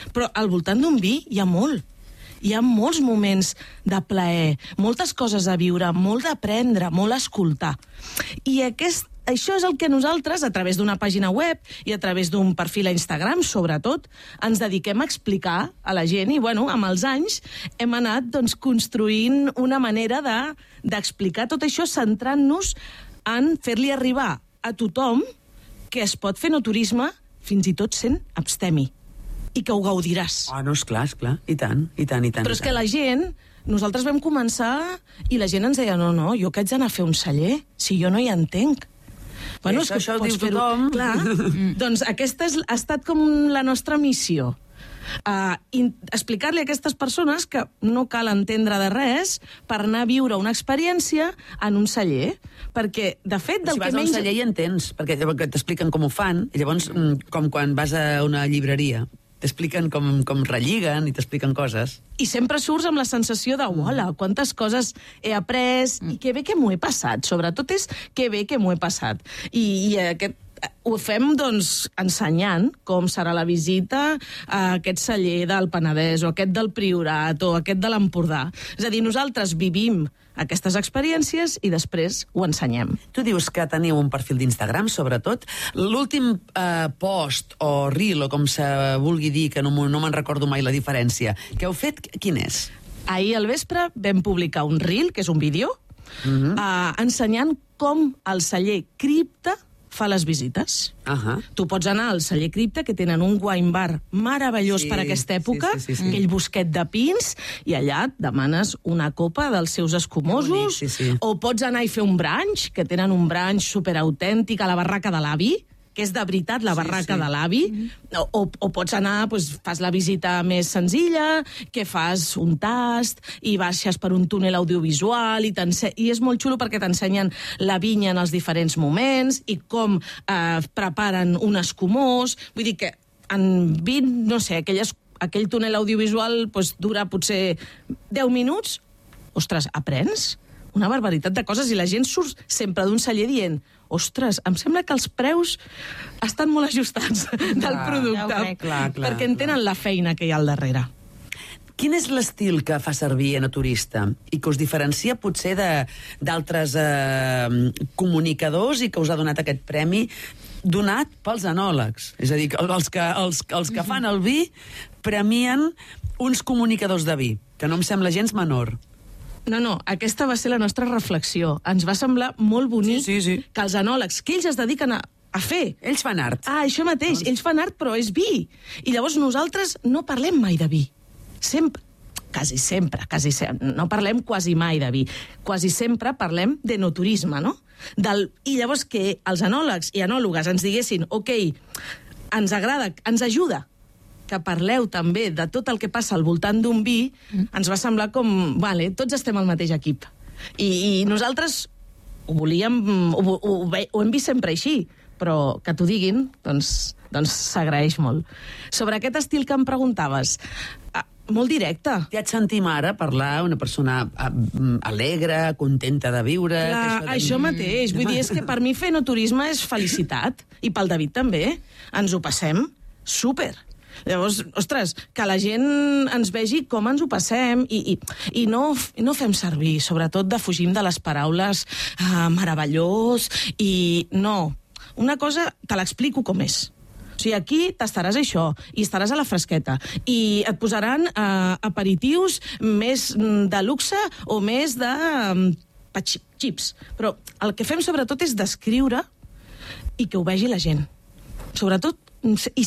Però al voltant d'un vi hi ha molt. Hi ha molts moments de plaer, moltes coses a viure, molt d'aprendre, molt a escoltar. I això és el que nosaltres, a través d'una pàgina web i a través d'un perfil a Instagram, sobretot, ens dediquem a explicar a la gent. I, bueno, amb els anys hem anat construint una manera d'explicar tot això, centrant-nos en fer-li arribar a tothom que es pot fer enoturisme fins i tot sent abstemi. I que ho gaudiràs. No, esclar. I tant. Però és que la gent... Nosaltres vam començar i la gent ens deia no, jo que haig d'anar a fer un celler, si jo no hi entenc. Bueno, és que això ho pots diu fer-ho. tothom. Clar. Doncs aquesta ha estat com la nostra missió. Explicar-li a aquestes persones que no cal entendre de res per anar a viure una experiència en un celler. Perquè, de fet, si vas a un celler hi entens, perquè t'expliquen com ho fan, i llavors, com quan vas a una llibreria, t'expliquen com relliguen i t'expliquen coses. I sempre surts amb la sensació de uala, quantes coses he après i que bé que m'ho he passat. Sobretot és que bé que m'ho he passat. I ho fem, ensenyant com serà la visita a aquest celler del Penedès, o aquest del Priorat, o aquest de l'Empordà. És a dir, nosaltres vivim aquestes experiències i després ho ensenyem. Tu dius que teniu un perfil d'Instagram, sobretot. L'últim post o reel, o com se vulgui dir, que no me'n recordo mai la diferència, que heu fet, quin és? Ahir al vespre vam publicar un reel, que és un vídeo, ensenyant com el celler Cripta fa les visites. Tu pots anar al celler Cripta, que tenen un wine bar meravellós per aquesta època, aquell bosquet de pins, i allà demanes una copa dels seus escumosos, o pots anar i fer un brunch, que tenen un brunch superautèntic a la barraca de l'avi, que és de veritat la barraca de l'avi, o pots anar, fas la visita més senzilla, que fas un tast, i baixes per un túnel audiovisual, i és molt xulo perquè t'ensenyen la vinya en els diferents moments, i com preparen un escumós. Vull dir que en 20, no sé, aquell túnel audiovisual dura potser 10 minuts. Ostres, aprens una barbaritat de coses, i la gent surt sempre d'un celler dient: ostres, em sembla que els preus estan molt ajustats del producte, perquè entenen la feina que hi ha al darrere. Quin és l'estil que fa servir Enoturista i que us diferencia potser d'altres comunicadors i que us ha donat aquest premi donat pels enòlegs? És a dir, els que fan el vi premien uns comunicadors de vi, que no em sembla gens menor. No, aquesta va ser la nostra reflexió. Ens va semblar molt bonic que els enòlegs, que ells es dediquen a fer... Ells fan art. Això mateix, ells fan art, però és vi. I llavors nosaltres no parlem mai de vi. Quasi sempre, no parlem quasi mai de vi. Quasi sempre parlem d'enoturisme, no? I llavors que els enòlegs i enòlogues ens diguessin: ok, ens agrada, ens ajuda que parleu també de tot el que passa al voltant d'un vi, ens va semblar com, vale, tots estem al mateix equip. I nosaltres ho volíem, ho hem vist sempre així, però que t'ho diguin, doncs s'agraeix molt. Sobre aquest estil que em preguntaves, molt directe. Ja et sentim ara parlar una persona alegre, contenta de viure... Clar, això mateix. Vull dir, és que per mi fer enoturisme és felicitat, i pel David també. Ens ho passem súper. Llavors, ostres, que la gent ens vegi com ens ho passem i no fem servir, sobretot defugim de les paraules meravellós i no. Una cosa, te l'explico com és. O sigui, aquí tastaràs això, i estaràs a la fresqueta, i et posaran aperitius més de luxe o més de xips. Però el que fem sobretot és descriure i que ho vegi la gent. Sobretot, i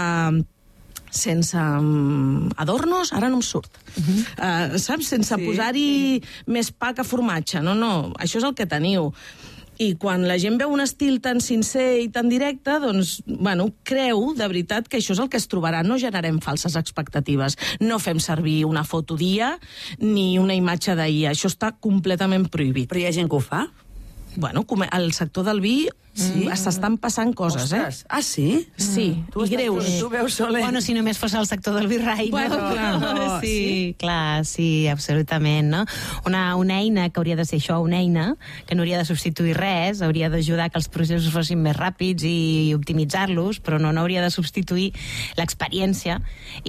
sense adornos, ara no em surt. Saps? Sense posar-hi més pa que formatge. No, això és el que teniu. I quan la gent veu un estil tan sincer i tan directe, doncs, creu de veritat que això és el que es trobarà. No generem falses expectatives. No fem servir una foto dia ni una imatge d'ahir. Això està completament prohibit. Però hi ha gent que ho fa? Bueno, al sector del vi s'estan passant coses, Ostres. Ah, sí? Sí, i greus. Tu veus soler. Bueno, si només fos el sector del virrei. Bueno, clar. Sí, clar, sí, absolutament, no? Una eina que hauria de ser això, una eina que no hauria de substituir res, hauria d'ajudar que els processos fossin més ràpids i optimitzar-los, però no hauria de substituir l'experiència.